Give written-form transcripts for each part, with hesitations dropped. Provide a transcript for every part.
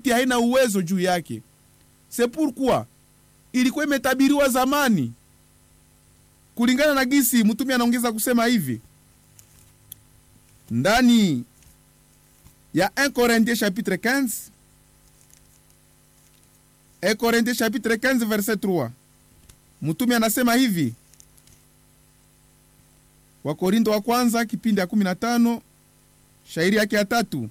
yake haina uwezo juu yake. C'est pourquoi ilikuwa imetabiriwa zamani. Kulingana na gisi mtume anaongeza kusema hivi ndani ya 1 Corinthiens chapitre 15, 1 Corinthiens chapitre 15 verset 3. Mtume anasema hivi, wa Korinto wa kwanza kipindi ya 15 shairi yake ya 3.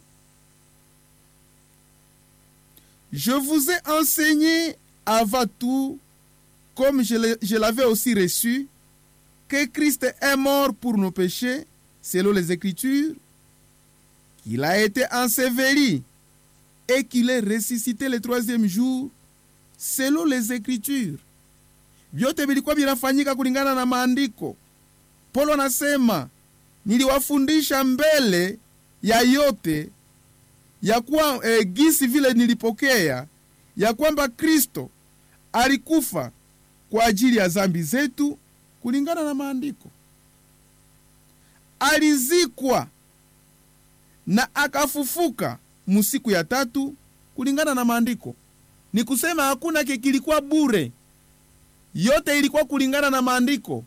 Je vous ai enseigné avant tout, comme je l'avais aussi reçu, que Christ est mort pour nos péchés, selon les Écritures, qu'il a été enseveli et qu'il est ressuscité le 3e jour, selon les Écritures. Vyote vilikuwa vinafanyika kulingana na maandiko. Paulo anasema, niliwafundisha mbele ya yote ya kuwa gisi vile nilipokea ya kwamba Kristo alikufa kwa ajili ya dhambi zetu kulingana na maandiko. Alizikwa na akafufuka musiku ya 3 kulingana na maandiko. Ni kusema hakuna kilikuwa bure. Yote ilikuwa kulingana na maandiko.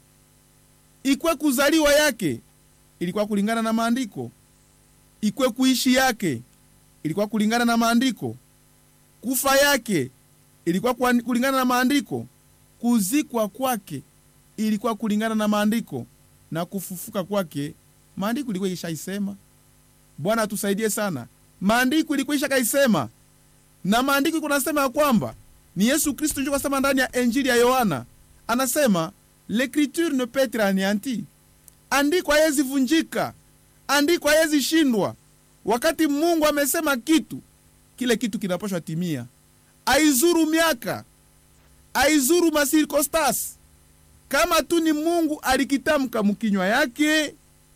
Ikwe kuzaliwa yake ilikuwa kulingana na maandiko. Ikwe kuishi yake ilikuwa kulingana na maandiko. Kufa yake ilikuwa kulingana na maandiko. Kuzikwa kwake ilikuwa kulingana na maandiko, na kufufuka kwake maandiko ilikuwa ishaisema. Bwana tusaidie sana. Maandiko ilikuwa ishakaisema, na maandiko kunasema kwamba ni Yesu Kristo ndiye kasema ndani ya Injili ya Yohana. Anasema l'écriture ne peut être anéantie. Andiko haiwezi vunjika, andiko haiwezi shindwa. Wakati Mungu amesema kitu, kile kitu kinapaswa timia. Aizuru miaka, aizuru masirkonstansi. Kama tu ni Mungu alikitamka mkinywa yake,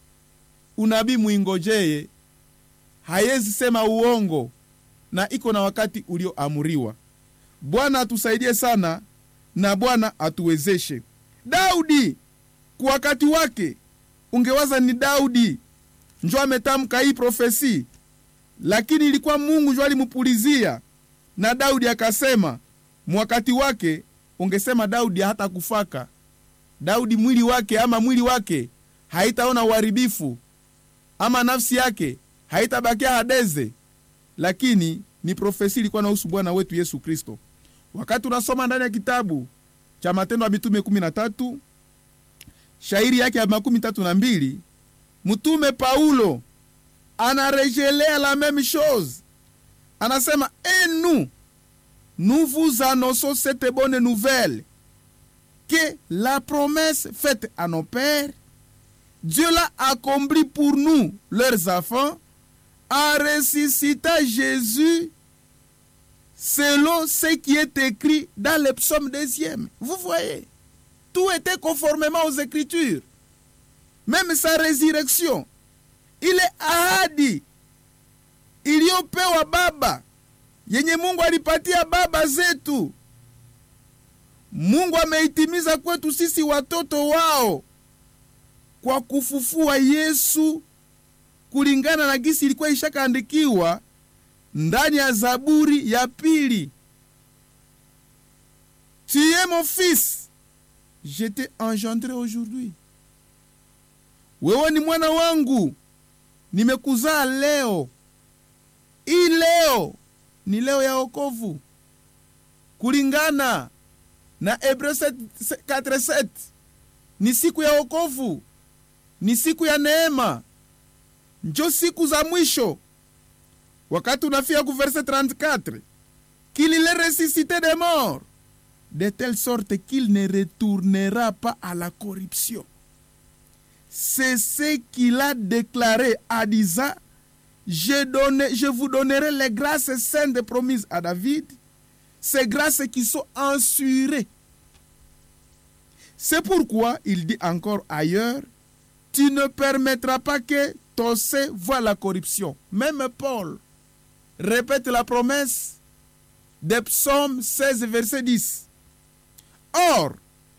unabii muingojee. Haiwezi sema uongo, na iko na wakati ulioamuriwa. Bwana atusaidie sana, na Bwana atuwezeshe. Daudi kwa wakati wake, ungewaza ni Daudi njoo ametamka hii profesi, lakini ilikuwa Mungu njoo alimupulizia, na Daudi akasema mwakati wake. Ungesema Daudi hata kufaka. Daudi mwili wake haitaona uharibifu, ama nafsi yake haitabakia hadeze, lakini ni profesi ilikuwa inahusu Bwana wetu Yesu Kristo. Wakati unasoma ndani ya kitabu cha Matendo ya Mitume 13 shairi yake ya 32, mtume Paulo anarejelea la même chose. Anasema, et nous vous annonçons cette bonne nouvelle, que la promesse faite à nos pères, Dieu l'a accomplie pour nous, leurs enfants, en ressuscitant Jésus, selon ce qui est écrit dans le psaume 2e. Vous voyez, tout était conformément aux Écritures. Même sa résurrection, il est ahadi iliyopewa baba, yenye Mungu alipatia baba zetu. Mungu ameitimiza kwetu sisi watoto wao kwa kufufua Yesu, kulingana na gisi ilikuwa ishakaandikiwa ndani ya Zaburi ya 2. Tu es mon fils, je t'ai engendré aujourd'hui. Wewe ni mwana wangu, nimekuzaa leo. Hii leo ni leo ya wokovu. Kulingana na Hebreu 4:7, ni siku ya wokovu, ni siku ya neema, njo siku za mwisho. Wakati unafia ku verset 34, qu'il est ressuscité des morts, de telle sorte qu'il ne retournera pas à la corruption. C'est ce qu'il a déclaré à disant, je vous donnerai les grâces saintes promises à David, ces grâces qui sont assurées. C'est pourquoi il dit encore ailleurs, tu ne permettras pas que ton sein voie la corruption. Même Paul répète la promesse de Psaume 16, verset 10. Or,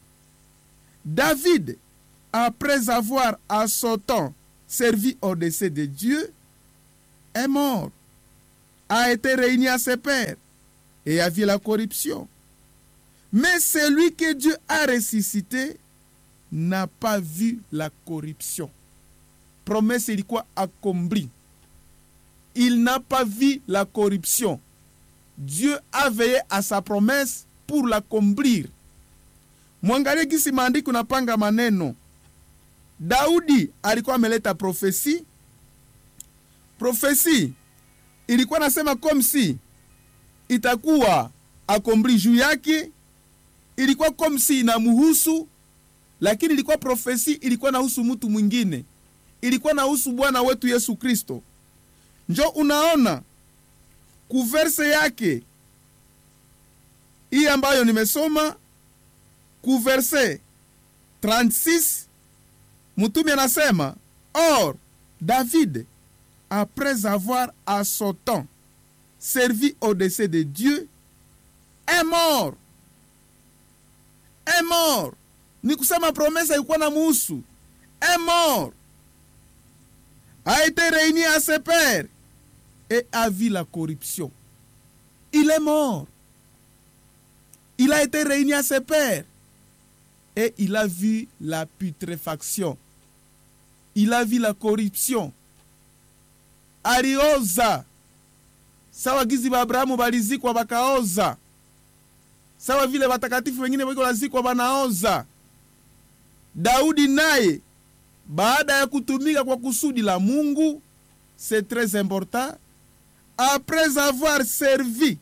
David, après avoir à son temps servi au dessein de Dieu, est mort. a été réuni à ses pères et a vu la corruption. Mais celui que Dieu a ressuscité n'a pas vu la corruption. Promesse ilikuwa accomplie. Il n'a pas vu la corruption. Dieu a veillé à sa promesse pour l'accomplir. Mwangalie gisi maandiko napanga maneno. Daudi alikuwa ameleta profesi. Profesi ilikuwa nasema comme si itakuwa accompli juu yake. Ilikuwa comme si inamuhusu, lakini ilikuwa profesi ilikuwa nahusu mtu mwingine. Ilikuwa nahusu Bwana wetu Yesu Kristo. Njo unaona kuverse yake hii ambayo nimesoma, kuverse 36, mtume anasema, or David, après avoir à son temps servi au dessein de Dieu, est mort. Est mort. Ni kusema promesa ilikuwa na muhusu. Est mort. A été réuni à ses pères et a vu la corruption. Il est mort. Il a été réuni à ses pères et il a vu la putréfaction. Il a vu la corruption. Alioza. Sawa gizi ba Abrahamu balizikwa bakaoza. Sawa vile watakatifu wengine wiko lazikwa banaoza. Daudi naye baada ya kutumika kwa kusudi la Mungu, c'est très important, après avoir servi,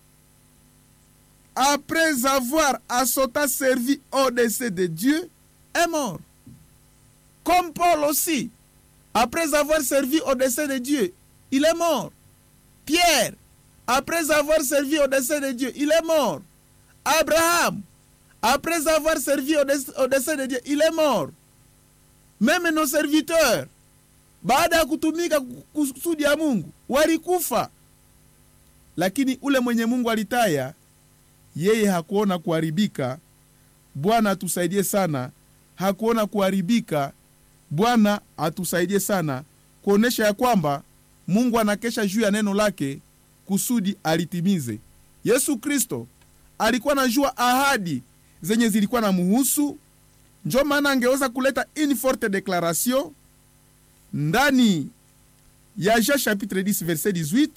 après avoir à son temps servi au dessein de Dieu, est mort. Comme Paul aussi, après avoir servi au dessein de Dieu, il est mort. Pierre, après avoir servi au dessein de Dieu, il est mort. Abraham, après avoir servi au dessein de Dieu, il est mort. Même nos serviteurs, baada ya kutumika kusudi ya Mungu, walikufa. Lakini ule mwenye Mungu alitaya, yeye hakuona kuharibika. Bwana atusaidie sana. Hakuona kuharibika. Bwana atusaidie sana kuonesha ya kwamba Mungu anakesha juu ya neno lake kusudi alitimize. Yesu Kristo alikuwa anajua ahadi zenye zilikuwa na muhusu. Njo maana angeweza kuleta une forte déclaration ndani ya Jean chapitre 10 verset 18.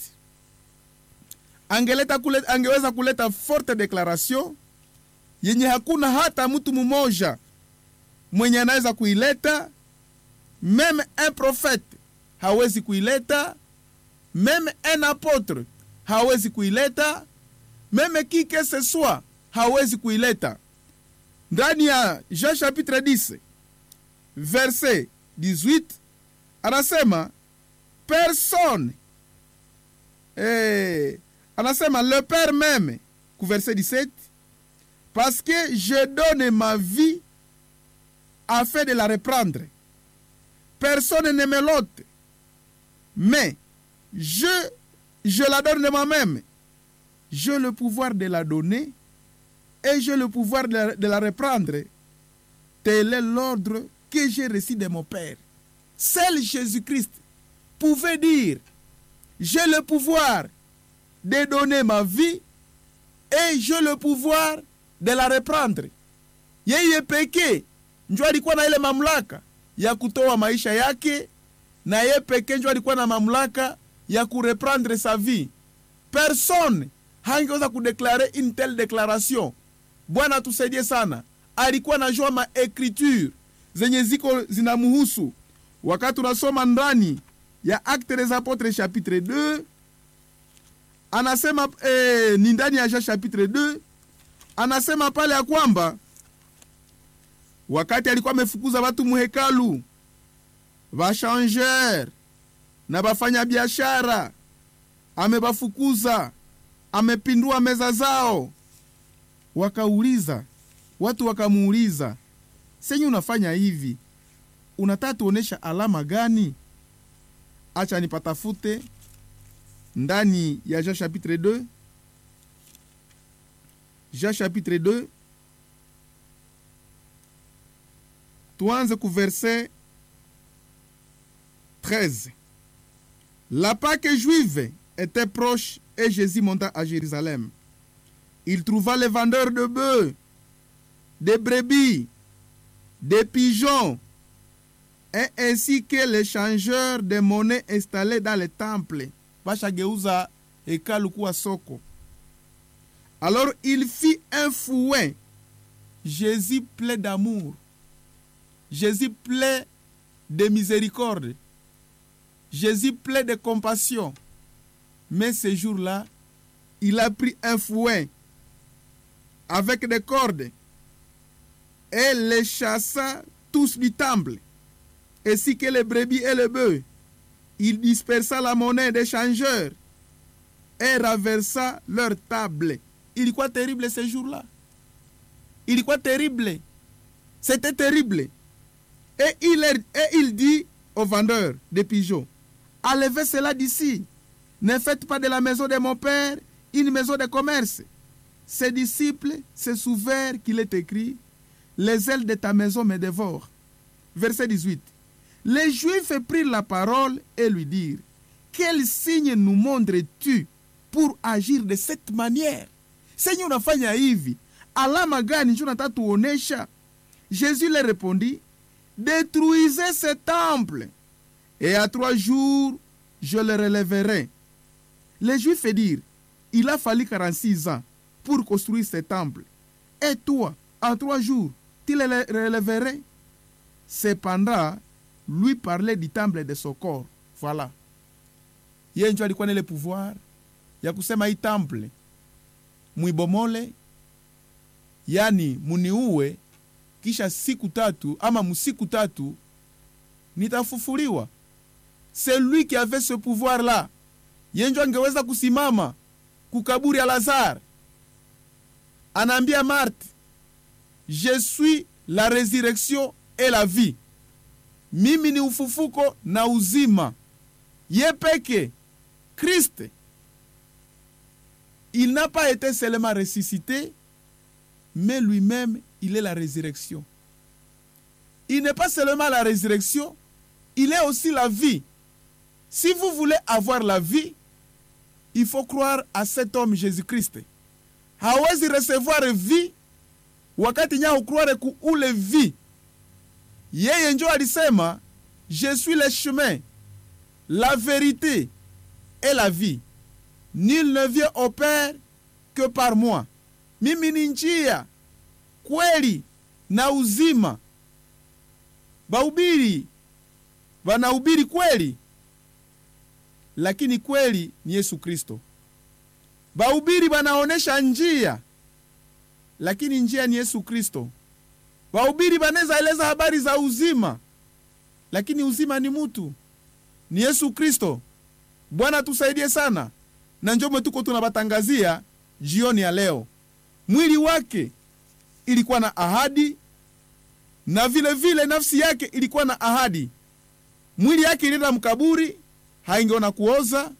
Angeweza kuleta forte déclaration yenye hakuna hata mtu mmoja mwenye anaweza kuileta. Même un prophète hawezi kuileta. Même un apôtre hawezi kuileta. Même qui que ce soit hawezi kuileta. Ndani ya Jean chapitre 10 verset 18 anasema personne, anasema le Père même, verset 17, parce que je donne ma vie afin de la reprendre. Personne ne me l'ôte, mais je la donne de moi-même. J'ai le pouvoir de la donner et j'ai le pouvoir de la reprendre. Tel est l'ordre que j'ai reçu de mon Père. Seul Jésus-Christ pouvait dire, j'ai le pouvoir de donner ma vie et j'ai le pouvoir de la reprendre. Yeye pekee ndio alikuwa na ile mamlaka ya kutoa maisha yake, na yeye pekee ndio alikuwa na mamlaka ya kureprendre sa vie. Personne hangeweza kudeklare une telle déclaration. Bwana tusaidie sana. Alikuwa anajua maekriture zenye ziko zinamuhusu. Wakati tunasoma ndani ya Actes des Apôtres chapitre 2, anasema ni ndani ya Jean chapitre 2, anasema pale ya kwamba wakati alikuwa amefukuza watu muhekalu, bachangeur na bafanya biashara, amebafukuza, amepindua meza zao. Wakauliza, watu wakamuuliza, "Senyi unafanya hivi, unataka tuonesha alama gani?" Acha nipatafute ndani ya Jean chapitre 2. Jean chapitre 2. Tuanze ku verset 13. La Pâque juive était proche et Jésus monta à Jérusalem. Il trouva les vendeurs de bœufs, des brebis, des pigeons, et ainsi que les changeurs de monnaie installés dans les temples. Bashageuza hekalu kuwa soko. Alors il fit un fouet. Jésus plein d'amour. Jésus plein de miséricorde. Jésus plein de compassion. Mais ce jour-là, il a pris un fouet avec des cordes et les chassa tous du temple, ainsi que les brebis et les bœufs. Il dispersa la monnaie des changeurs et renversa leur table. Il est quoi terrible ce jour-là? Il est quoi terrible? C'était terrible. Et il dit aux vendeurs de pigeons, enlevez cela d'ici. Ne faites pas de la maison de mon père une maison de commerce. Ses disciples se souvinrent qu'il est écrit, les ailes de ta maison me dévorent. Verset 18. Les Juifs prirent la parole et lui dirent, quel signe nous montres-tu pour agir de cette manière? Seigneur, unafanya hivi, alama gani ndio unataka tuonesha? Jésus leur répondit, détruisez ce temple, et à 3 jours, je le relèverai. Les Juifs dirent, il a fallu 46 ans pour construire ce temple. Et toi, en 3 jours, tu le relèverais? Cependant, lui parlait du temple de son corps. Voilà. Yeye ndio alikuwa na ile pouvoir ya kusema hii temple muibomole, yani muniue, kisha siku 3 ama musiku 3 nitafufuliwa. C'est lui qui avait ce pouvoir là. Yeye ndio angeweza kusimama kukaburi ya Lazare. Anaambia Marthe, je suis la résurrection et la vie. Mimi ni ufufuko na uzima. Ye peke, Christ, il n'a pas été seulement ressuscité, mais lui-même, il est la résurrection. Il n'est pas seulement la résurrection, il est aussi la vie. Si vous voulez avoir la vie, il faut croire à cet homme Jésus-Christ. Hawezi recevoir vie wakati nya ukroire ku ule vie. Yeye njo alisema, je suis le chemin, la vérité et la vie. Nul ne vient au Père que par moi. Mimi ni njia, kweli na uzima. Bahubiri wanahubiri kweli, lakini kweli ni Yesu Kristo. Bahubiri wanaonesha njia, lakini njia ni Yesu Kristo. Bahubiri wanaweza eleza habari za uzima, lakini uzima ni mtu, ni Yesu Kristo. Bwana tusaidie sana. Na njoo tuko tunabatangazia jioni ya leo. Mwili wake ilikuwa na ahadi, na vile vile nafsi yake ilikuwa na ahadi. Mwili yake ilienda mkaburi, haingeona kuoza,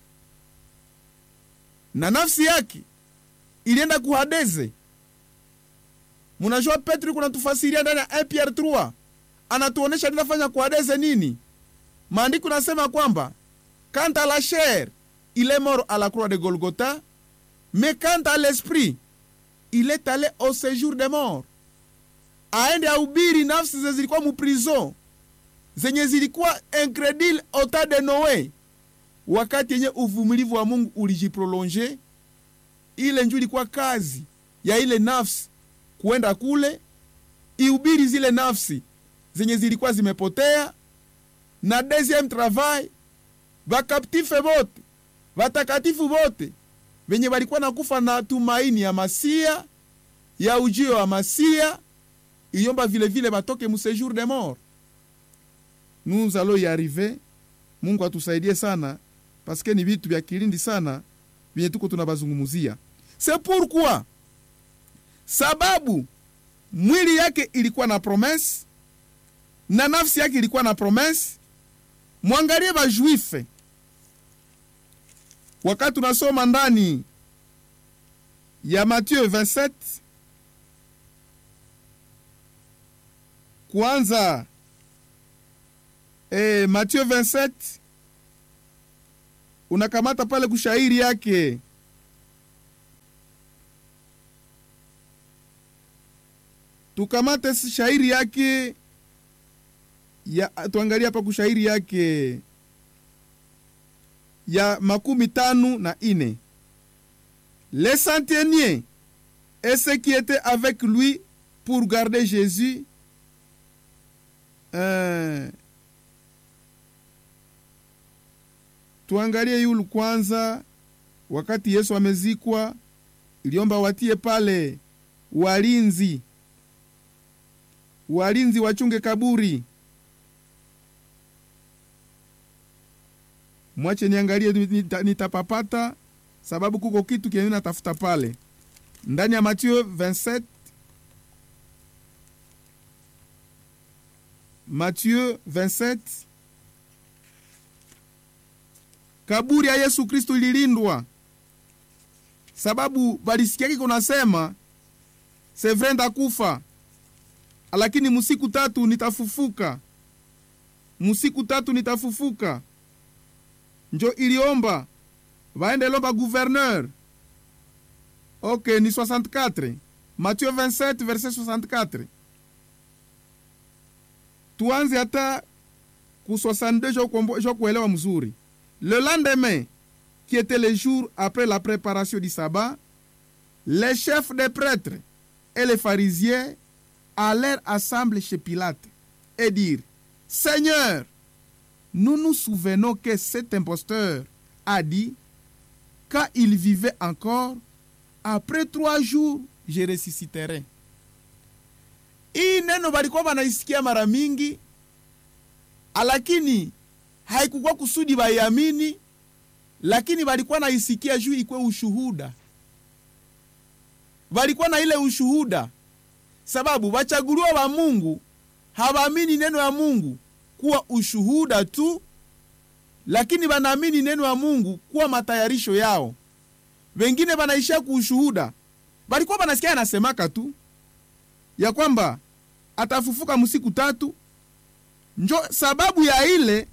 na nafsi yake ilienda kuhadeze. Munajua Petro kuna tufasiria ndani ya 1 Pierre 3. Anatuonesha ninafanya kuhadeze nini? Maandiko nasema kwamba quant à la chair, il est mort à la croix de Golgotha, mais quant à l'esprit, il est allé au séjour des morts. Aende ahubiri nafsi zilikuwa mu prison, zenye zilikuwa incrédule au temps de Noé. Wakati yenye uvumilivu wa Mungu ulijiprolonge, ile njoo ilikuwa kazi ya ile nafsi kuenda kule ihubiri zile nafsi zenye zilikuwa zimepotea. Na deuxième travail, bakaptife bote, watakatifu bote wenye walikuwa nakufa na tumaini ya Masia, ya ujio wa Masia, iomba vile vile batoke mu séjour des morts. Nous allons y arriver. Mungu atusaidie sana, parce que ni vitu vya kilindi sana vyenye tuko tunabazungumuzia. C'est pourquoi, sababu mwili yake ilikuwa na promesse na nafsi yake ilikuwa na promesse, mwangalie ba Juife. Wakati tunasoma ndani ya Matthieu 27, kwanza Matthieu 27 unakamata pale kushairi yake. Tukamate shairi yake ya, tuangalia hapa kushairi yake ya 54. Les centeniers et ceux qui étaient avec lui pour garder Jésus tuangalie yule kwanza. Wakati Yesu amezikwa, iliomba watie pale walinzi wachunge kaburi. Mwache niangalie nitapapata, sababu kuko kitu kile natafuta pale ndani ya Matthieu 27. Matthieu 27. Kaburi ya Yesu Kristo ililindwa, sababu balisikia kuna sema c'est vrai ndakufa, lakini musiku 3 nitafufuka. Musiku 3 nitafufuka. Njo iliomba vaende lomba gouverneur. Okay, ni 64. Matthieu 27 verset 64. Tuanze hata ku 62 jo kuelewa mzuri. Le lendemain, qui était le jour après la préparation du sabbat, les chefs des prêtres et les pharisiens allèrent assembler chez Pilate et dirent: Seigneur, nous nous souvenons que cet imposteur a dit, quand il vivait encore, après 3 jours, je ressusciterai. Hii neno balikuwa banaisikia mara mingi, lakini haikuwa kusudi bayamini, lakini balikuwa naisikia juu ikwe ushuhuda. Balikuwa na ile ushuhuda, sababu wachaguliwa wa Mungu hawaamini neno ya Mungu kuwa ushuhuda tu, lakini wanaamini neno ya Mungu kuwa matayarisho yao. Wengine wanaishia kuushuhuda. Balikuwa banasikia anasemaka tu ya kwamba atafufuka musiku 3. Njo sababu ya ile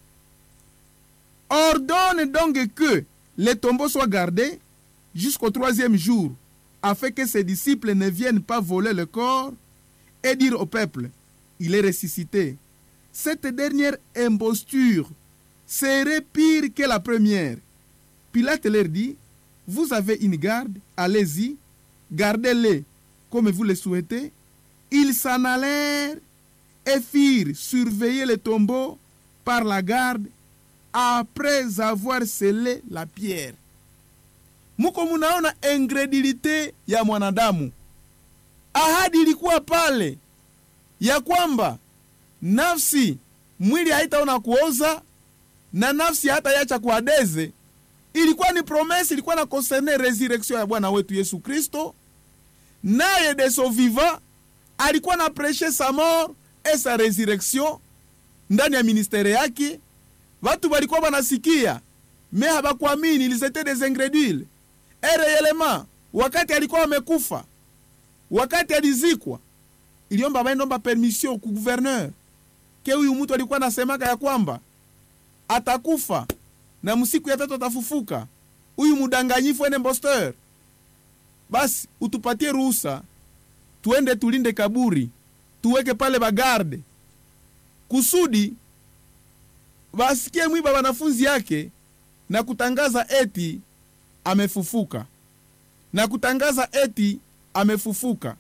ordonne donc que les tombeaux soient gardés jusqu'au 3e jour, afin que ses disciples ne viennent pas voler le corps et dire au peuple: il est ressuscité. Cette dernière imposture serait pire que la première. Pilate leur dit: vous avez une garde, allez-y, gardez-les comme vous le souhaitez. Ils s'en allèrent et firent surveiller les tombeaux par la garde après avoir scellé la pierre. Muko munaona ingredilite ya mwanadamu. Ahadi ilikuwa pale ya kwamba nafsi, mwili haitaona kuoza na nafsi hata yacha kuadeze. Ilikuwa ni promesse, ilikuwa na concerne resurrection ya Bwana wetu Yesu Kristo. Naye de son vivant alikuwa na prêcher sa mort et sa résurrection ndani ya ministère yake. Watu walikuwa wanasikia, mais hawakuamini, ils étaient des incrédules. Et réellement, wakati alikuwa amekufa, wakati alizikwa, iliomba baindomba permission ku gouverneur ke huyu mtu alikuwa anasemaka ya kwamba atakufa na msiku ya 3 atafufuka. Huyu mudanganyifu ene imposteur. Basi utupatie ruhusa tuende tulinde kaburi, tuweke pale bagarde, kusudi basikie mwiba wanafunzi yake na kutangaza eti amefufuka. Na kutangaza eti amefufuka.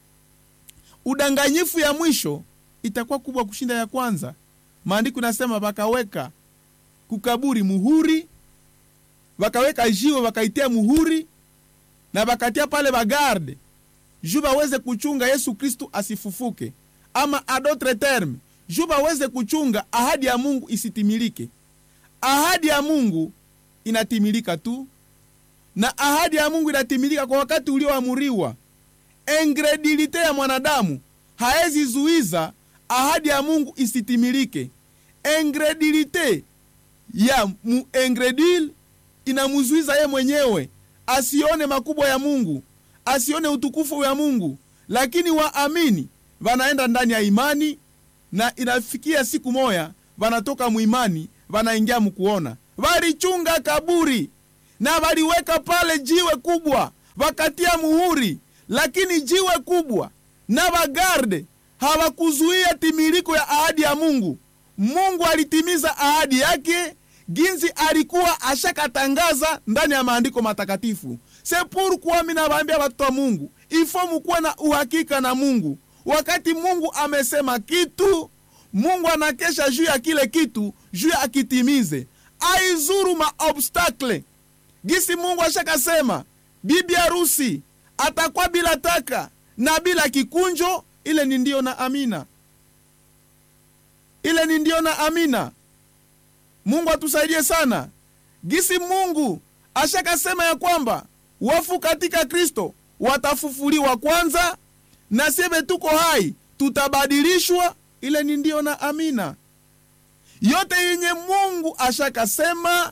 Udanganyifu ya mwisho itakuwa kubwa kushinda ya kwanza. Maandiko nasema bakaweka kukaburi muhuri, bakaweka jiwe bakaitia muhuri, na bakatia pale bagarde juba weze kuchunga Yesu Kristo asifufuke. Ama a d'autres termes, juba weze kuchunga ahadi ya Mungu isitimilike. Ahadi ya Mungu inatimilika tu, na ahadi ya Mungu inatimilika kwa wakati ulioamuriwa. Ingredilite ya mwanadamu haezi zuiza ahadi ya Mungu isitimilike. Ingredilite ya ingredile inamuzuiza ye mwenyewe asione makubwa ya Mungu, asione utukufu ya Mungu. Lakini waamini wanaenda ndani ya imani, na inafikia siku moja wanatoka muimani wanaingia mkuona. walichunga kaburi na waliweka pale jiwe kubwa, wakatia muhuri, lakini jiwe kubwa na wagarde hawakuzuia timiliko ya ahadi ya Mungu. Mungu alitimiza ahadi yake ginzi alikuwa ashakatangaza ndani ya maandiko matakatifu. C'est pourquoi mimi nawaambia watu wa Mungu, ifo mkuwa na uhakika na Mungu. Wakati Mungu amesema kitu, Mungu anakesha juu ya kile kitu, juu ya akitimize. Aizuru maobstacle. Gisi Mungu ashakasema, bibi harusi atakuwa bila taka na bila kikunjo, ile ni ndio na amina. Ile ni ndio na amina. Mungu atusaidie sana. Gisi Mungu ashakasema ya kwamba wafu katika Kristo watafufuliwa kwanza, na sisi tuko hai tutabadilishwa, ile ni ndio na amina. Yote yenye Mungu ashakasema,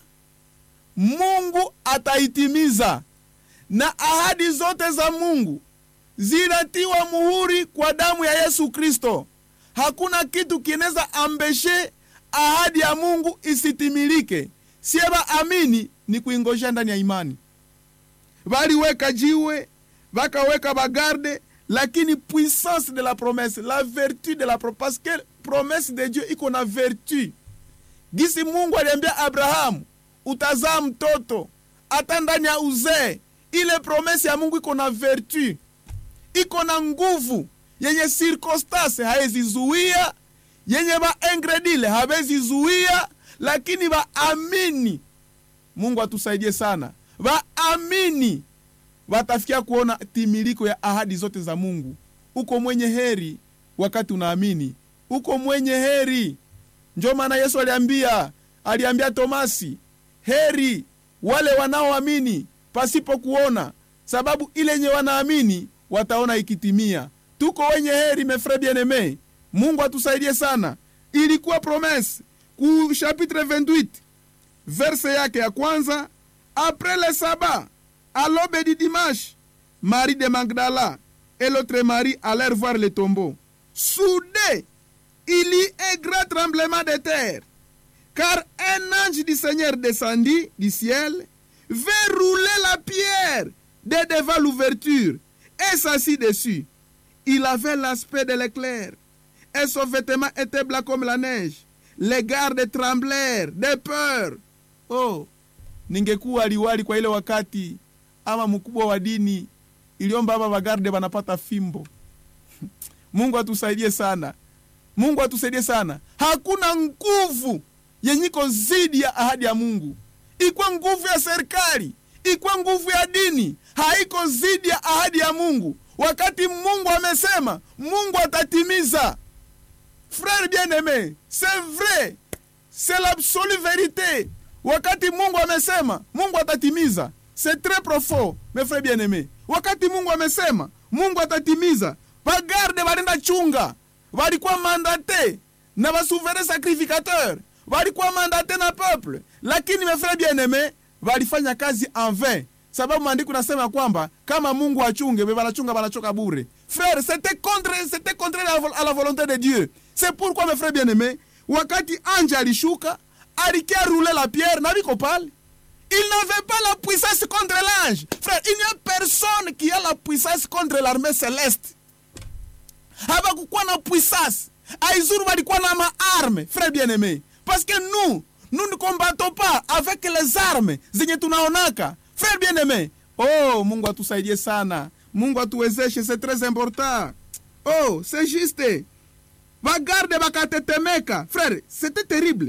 Mungu ataitimiza. Na ahadi zote za Mungu zinatiwa muhuri kwa damu ya Yesu Kristo. Hakuna kitu kinaweza ambeshe ahadi ya Mungu isitimilike. Sieba amini ni kuingosha ndani ya imani. Waliweka jiwe, wakaweka bagarde, lakini puissance de la promesse, la vertu de la promesse, parce que promesse de Dieu iko na vertu. Gisi Mungu aliambia Abrahamu, utazaa mtoto hata ndani ya uzee, ile promesse ya Mungu iko na vertu, iko na nguvu yenye circonstance haezi zuia, yenye ba ingredile hawezi zuia, lakini ba amini. Mungu atusaidie sana. Ba amini watafikia kuona timiliko ya ahadi zote za Mungu. Uko mwenye heri wakati unaamini. Uko mwenye heri. Ndio maana Yesu aliambia Tomasi, heri wale wanaoamini pasipo kuona, sababu ile yenye wanaamini wataona ikitimia. Tuko wenye heri, mes frères bien-aimés. Mungu atusaidie sana. Ilikuwa promesse ku chapitre 28 verset yake ya kwanza. Après le sabbat, à l'aube du dimanche, Marie de Magdala et l'autre Marie allèrent voir le tombeau. Soudain, il y eut un grand tremblement de terre, car un ange du Seigneur descendit du ciel, vint rouler la pierre de devant l'ouverture et s'assit dessus. Il avait l'aspect de l'éclair, et son vêtement était blanc comme la neige. Les gardes tremblèrent de peur. Oh, ningekuwa liwali kwa ile wakati, ama mkubwa wa dini, iliomba baba garde wanapata fimbo. Mungu atusaidie sana. Mungu atusaidie sana. Hakuna nguvu yenyiko zidi ya ahadi ya Mungu. Ikwa nguvu ya serikali, ikwa nguvu ya dini, haiko zidi ya ahadi ya Mungu. Wakati Mungu amesema, Mungu atatimiza. Frère bien-aimé, c'est vrai. C'est l'absolue vérité. Wakati Mungu amesema, Mungu atatimiza. C'est très profond, mes frères bien-aimés. Wakati Mungu amesema, Mungu atatimiza. Bagarde walenda chunga, walikuwa mandate na basuvere sacrificateur, walikuwa mandate na peuple. Lakini mes frères bien-aimés, walifanya kazi en vain. Sababu maandiko nasema kwamba kama Mungu achunge, wanachunga wanachoka bure. Frère, c'était contraire à la volonté de Dieu. C'est pourquoi mes frères bien-aimés, wakati ange alishuka, alikia rouler la pierre, na biko pale. Il n'avait pas la puissance contre l'ange. Frère, il n'y a personne qui a la puissance contre l'armée céleste. Habakukuwa na puissance. Aizuru walikuwa na maarme, frère bien-aimé. Parce que nous ne combattons pas avec les armes zenye tunaonaka. Frère bien-aimé, oh, Mungu atusaidie sana. Mungu atuwezeshe, c'est très important. Oh, c'est juste. Bagarde bakatetemeka. Frère, c'était terrible.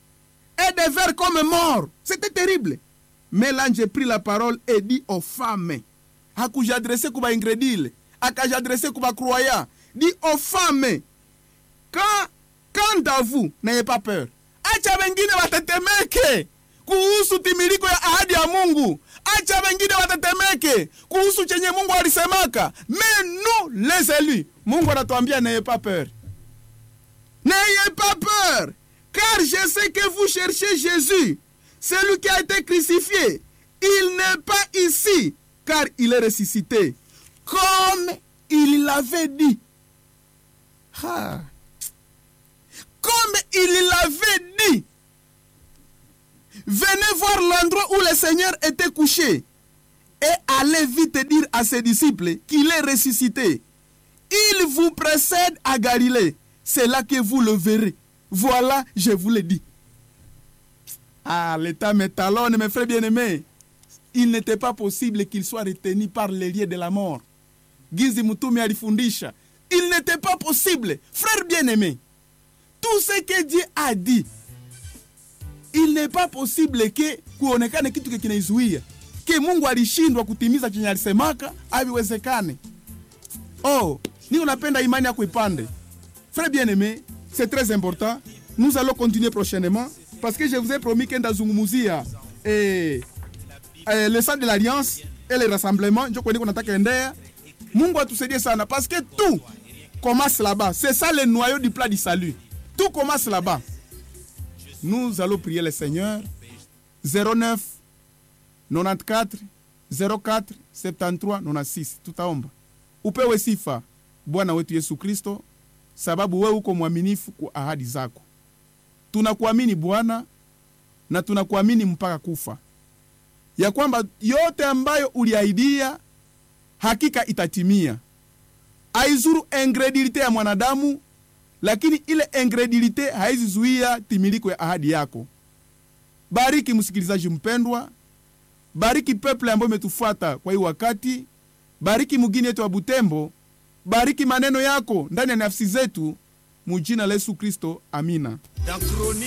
Et des vers comme morts. C'était terrible. Mais l'ange prit la parole et dit aux femmes. Hakujadresse kuba ingredile. Akajadresse kuba croyant. Dit aux femmes. Quant à vous, n'ayez pas peur. Acha wengine watetemeke kuhusu timiliko ya ahadi ya Mungu. Acha wengine watetemeke kuhusu chenye Mungu alisemaka. Mais nous, les élus, Mungu anatuambia n'ayez pas peur. N'ayez pas peur. Car je sais que vous cherchez Jésus, celui qui a été crucifié. Il n'est pas ici, car il est ressuscité, comme il l'avait dit. Ah. Comme il l'avait dit. venez voir l'endroit où le Seigneur était couché et allez vite dire à ses disciples qu'il est ressuscité. Il vous précède à Galilée. C'est là que vous le verrez. Voilà, je vous le dis. Ah, l'État me talonne, mes frères bien-aimés. Il n'était pas possible qu'il soit retenu par les liens de la mort. Gizi Mutumi alifundisha. Il n'était pas possible. Frères bien-aimés, tout ce que Dieu a dit, il n'est pas possible que kuonekane kitu kinaizuia. Que Mungu alishindwa kutimiza chenye alisemaka, haviwezekane. Oh, ni unapenda imani yako ipande. Frères bien-aimés, c'est très important. Nous allons continuer prochainement parce que je vous ai promis que ndazungumuzia le sang de l'alliance et le rassemblement. Je connais qu'on attaque endea. Mungu atusaidie sana parce que tout commence là-bas. C'est ça le noyau du plat du salut. Tout commence là-bas. Nous allons prier le Seigneur. 09 94 04 73 96. Tutaomba. Upewe sifa Bwana wetu Yesu Kristo, sababu wewe uko mwaminifu kwa ahadi zako. Tunakuamini Bwana na tunakuamini mpaka kufa, ya kwamba yote ambayo uliahidia hakika itatimia. Haizuru ingredilite ya mwanadamu, lakini ile ingredilite haizizuia timiliko ya ahadi yako. Bariki msikilizaji mpendwa, bariki peple ambayo umetufuata kwa hii wakati, bariki mugini yetu wa Butembo, bariki maneno yako ndani ya nafsi zetu, mujina la Yesu Kristo, amina.